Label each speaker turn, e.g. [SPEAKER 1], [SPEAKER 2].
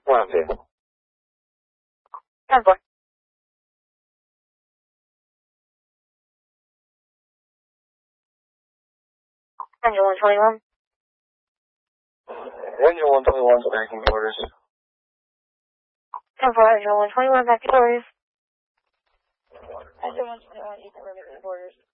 [SPEAKER 1] Wednesday.
[SPEAKER 2] 10-4. Engine 121.
[SPEAKER 1] Engine 121 to backing orders.
[SPEAKER 2] 10-4, engine 121, back to orders. Engine 121, Eastern River orders.